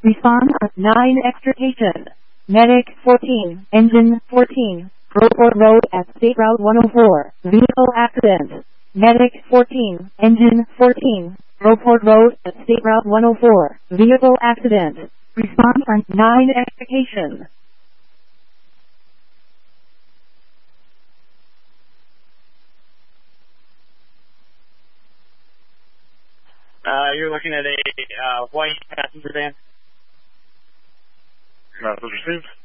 Response 9 extrication. Medic 14, engine 14, Groport Road at State Route 104, vehicle accident. Medic 14, engine 14, Groport Road at State Route 104, vehicle accident. Response 9 extrication. You're looking at a white passenger van. Message received.